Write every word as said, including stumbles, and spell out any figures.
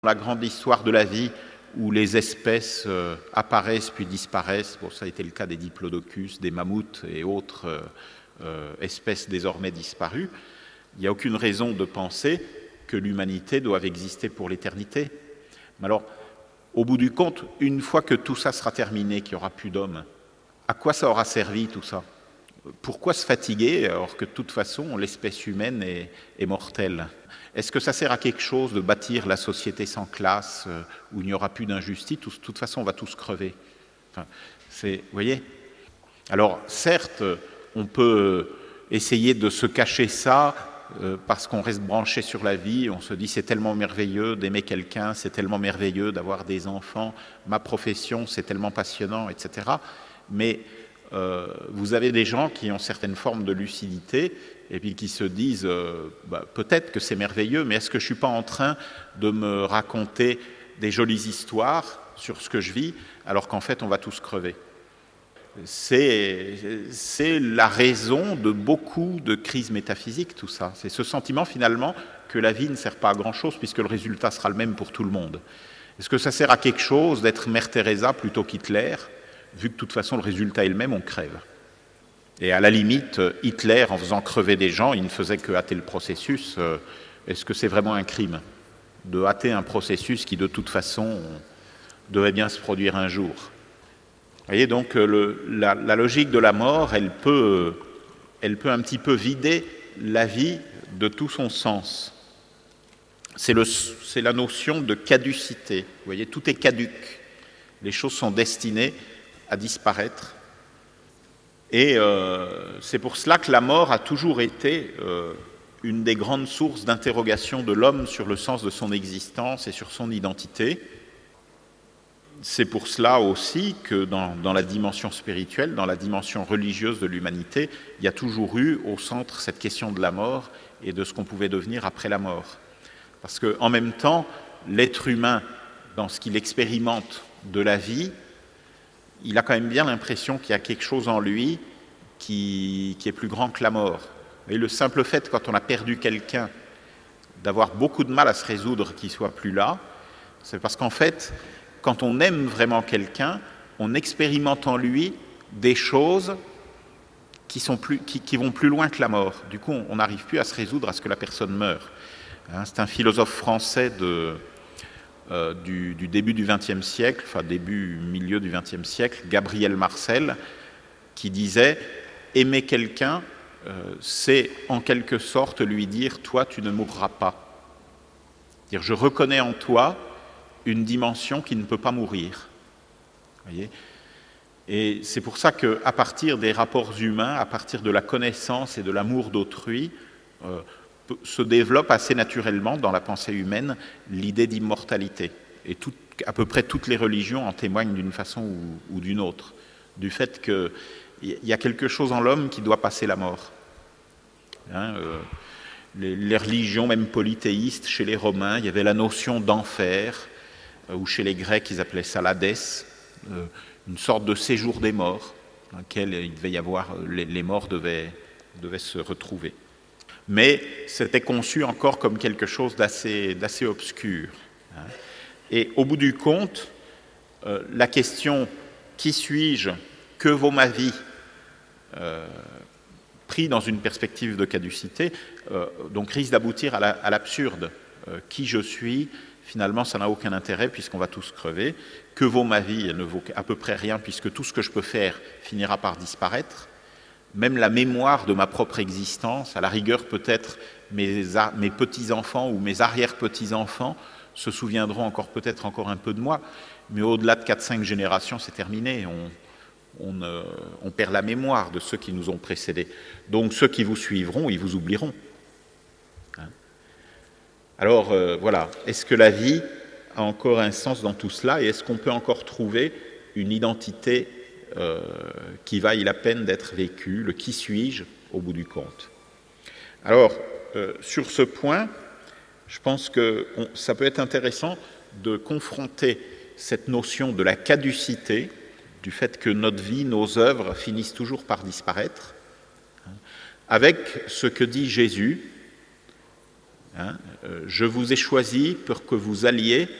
la grande histoire de la vie où les espèces euh, apparaissent puis disparaissent. Bon, ça a été le cas des diplodocus, des mammouths et autres euh, euh, espèces désormais disparues. Il n'y a aucune raison de penser que l'humanité doive exister pour l'éternité. Mais alors, au bout du compte, une fois que tout ça sera terminé, qu'il n'y aura plus d'hommes, à quoi ça aura servi tout ça? Pourquoi se fatiguer alors que de toute façon l'espèce humaine est, est mortelle? Est-ce que ça sert à quelque chose de bâtir la société sans classe euh, où il n'y aura plus d'injustice? De toute façon, on va tous crever. Enfin, c'est, vous voyez? Alors, certes, on peut essayer de se cacher ça euh, parce qu'on reste branché sur la vie. On se dit c'est tellement merveilleux d'aimer quelqu'un, c'est tellement merveilleux d'avoir des enfants. Ma profession, c'est tellement passionnant, et cetera. Mais Euh, vous avez des gens qui ont certaines formes de lucidité et puis qui se disent euh, bah, peut-être que c'est merveilleux, mais est-ce que je ne suis pas en train de me raconter des jolies histoires sur ce que je vis alors qu'en fait on va tous crever? C'est, c'est la raison de beaucoup de crises métaphysiques, tout ça. C'est ce sentiment finalement que la vie ne sert pas à grand-chose puisque le résultat sera le même pour tout le monde. Est-ce que ça sert à quelque chose d'être Mère Teresa plutôt qu'Hitler, vu que de toute façon le résultat est le même, on crève? Et à la limite, Hitler, en faisant crever des gens, il ne faisait que hâter le processus. Est-ce que c'est vraiment un crime de hâter un processus qui de toute façon devait bien se produire un jour? Vous voyez, donc le, la, la logique de la mort, elle peut, elle peut un petit peu vider la vie de tout son sens. C'est, le, c'est la notion de caducité. Vous voyez, tout est caduc. Les choses sont destinées à disparaître. Et euh, c'est pour cela que la mort a toujours été euh, une des grandes sources d'interrogation de l'homme sur le sens de son existence et sur son identité. C'est pour cela aussi que dans, dans la dimension spirituelle, dans la dimension religieuse de l'humanité, il y a toujours eu au centre cette question de la mort et de ce qu'on pouvait devenir après la mort. Parce qu'en même temps, l'être humain, dans ce qu'il expérimente de la vie, il a quand même bien l'impression qu'il y a quelque chose en lui qui, qui est plus grand que la mort. Et le simple fait, quand on a perdu quelqu'un, d'avoir beaucoup de mal à se résoudre qu'il ne soit plus là, c'est parce qu'en fait, quand on aime vraiment quelqu'un, on expérimente en lui des choses qui, sont plus, qui, qui vont plus loin que la mort. Du coup, on n'arrive plus à se résoudre à ce que la personne meure. Hein, c'est un philosophe français de... Euh, du, du début du vingtième siècle, enfin début, milieu du vingtième siècle, Gabriel Marcel, qui disait « Aimer quelqu'un, euh, c'est en quelque sorte lui dire « toi, tu ne mourras pas ». C'est-à-dire « je reconnais en toi une dimension qui ne peut pas mourir ». Voyez ? Et c'est pour ça qu'à partir des rapports humains, à partir de la connaissance et de l'amour d'autrui, euh, se développe assez naturellement dans la pensée humaine l'idée d'immortalité. Et tout, à peu près toutes les religions en témoignent d'une façon ou, ou d'une autre, du fait qu'il y a quelque chose en l'homme qui doit passer la mort. Hein, euh, les, les religions, même polythéistes, chez les Romains, il y avait la notion d'enfer, euh, ou chez les Grecs, ils appelaient ça l'Hadès, euh, une sorte de séjour des morts, dans lequel il devait y avoir, les, les morts devaient, devaient se retrouver. Mais c'était conçu encore comme quelque chose d'assez, d'assez obscur. Et au bout du compte, euh, la question « qui suis-je ? Que vaut ma vie ?» euh, pris dans une perspective de caducité, euh, donc risque d'aboutir à, la, à l'absurde. Euh, qui je suis ? Finalement, ça n'a aucun intérêt puisqu'on va tous crever. Que vaut ma vie ? Elle ne vaut à peu près rien puisque tout ce que je peux faire finira par disparaître. Même la mémoire de ma propre existence, à la rigueur peut-être mes, mes petits-enfants ou mes arrière-petits-enfants se souviendront encore peut-être encore un peu de moi, mais au-delà de quatre cinq générations, c'est terminé. On, on, euh, on perd la mémoire de ceux qui nous ont précédés. Donc ceux qui vous suivront, ils vous oublieront. Hein ? Alors euh, voilà, est-ce que la vie a encore un sens dans tout cela et est-ce qu'on peut encore trouver une identité Euh, qui vaille la peine d'être vécu, le qui suis-je au bout du compte. Alors, euh, sur ce point, je pense que on, ça peut être intéressant de confronter cette notion de la caducité, du fait que notre vie, nos œuvres finissent toujours par disparaître, hein, avec ce que dit Jésus Hein, je vous ai choisi pour que vous alliez